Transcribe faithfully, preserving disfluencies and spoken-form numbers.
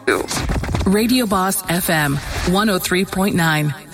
Radio Boss F M, one oh three point nine.